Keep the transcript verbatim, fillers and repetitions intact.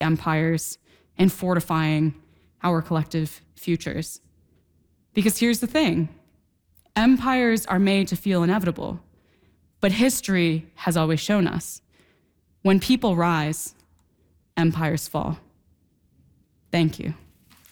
empires and fortifying our collective futures. Because here's the thing, empires are made to feel inevitable, but history has always shown us, when people rise, empires fall. Thank you.